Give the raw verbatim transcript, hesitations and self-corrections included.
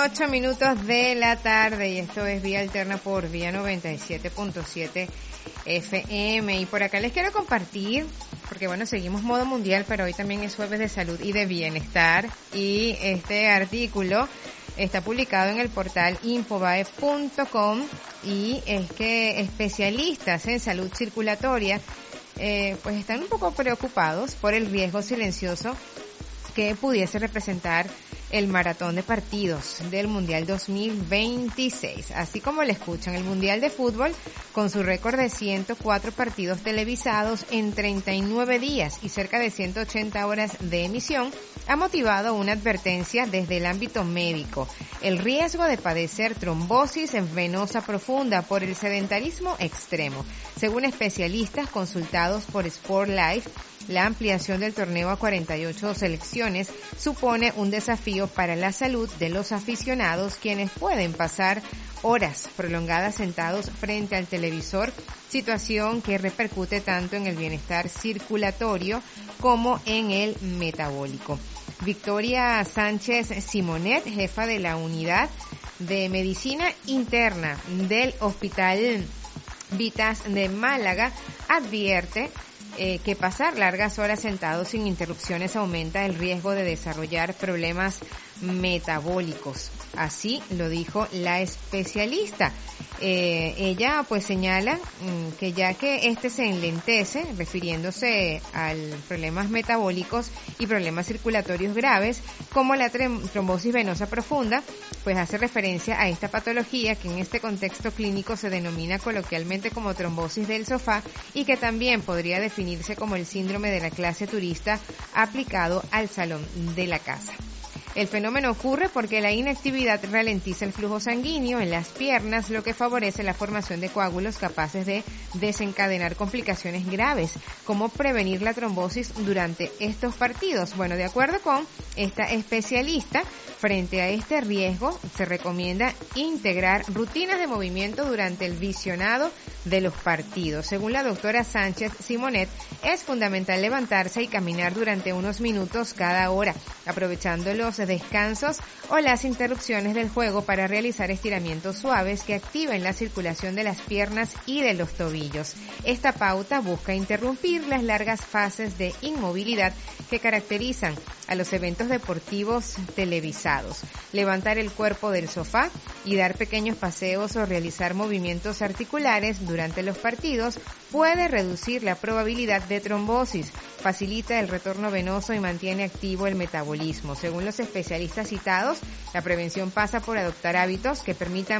ocho minutos de la tarde y esto es Vía Alterna por Vía noventa y siete punto siete F M. Y por acá les quiero compartir, porque bueno, seguimos modo mundial, pero hoy también es jueves de salud y de bienestar. Y este artículo está publicado en el portal infobae punto com y es que especialistas en salud circulatoria eh, pues están un poco preocupados por el riesgo silencioso que pudiese representar el maratón de partidos del Mundial dos mil veintiséis. Así como le escuchan, el Mundial de Fútbol, con su récord de ciento cuatro partidos televisados en treinta y nueve días y cerca de ciento ochenta horas de emisión, ha motivado una advertencia desde el ámbito médico: el riesgo de padecer trombosis venosa profunda por el sedentarismo extremo. Según especialistas consultados por Sport Life, la ampliación del torneo a cuarenta y ocho selecciones supone un desafío para la salud de los aficionados, quienes pueden pasar horas prolongadas sentados frente al televisor, situación que repercute tanto en el bienestar circulatorio como en el metabólico. Victoria Sánchez Simonet, jefa de la unidad de medicina interna del Hospital Vitas de Málaga, advierte Eh, que pasar largas horas sentados sin interrupciones aumenta el riesgo de desarrollar problemas metabólicos. Así lo dijo la especialista. Eh, ella pues señala mmm, que ya que este se enlentece, refiriéndose a problemas metabólicos y problemas circulatorios graves, como la trombosis venosa profunda, pues hace referencia a esta patología que en este contexto clínico se denomina coloquialmente como trombosis del sofá y que también podría definirse como el síndrome de la clase turista aplicado al salón de la casa. El fenómeno ocurre porque la inactividad ralentiza el flujo sanguíneo en las piernas, lo que favorece la formación de coágulos capaces de desencadenar complicaciones graves, como prevenir la trombosis durante estos partidos. Bueno, de acuerdo con esta especialista, frente a este riesgo se recomienda integrar rutinas de movimiento durante el visionado de los partidos. Según la doctora Sánchez Simonet, es fundamental levantarse y caminar durante unos minutos cada hora, aprovechando los descansos o las interrupciones del juego para realizar estiramientos suaves que activen la circulación de las piernas y de los tobillos. Esta pauta busca interrumpir las largas fases de inmovilidad que caracterizan a los eventos deportivos televisados. Levantar el cuerpo del sofá y dar pequeños paseos o realizar movimientos articulares durante los partidos puede reducir la probabilidad de trombosis, facilita el retorno venoso y mantiene activo el metabolismo. Según los especialistas citados, la prevención pasa por adoptar hábitos que permitan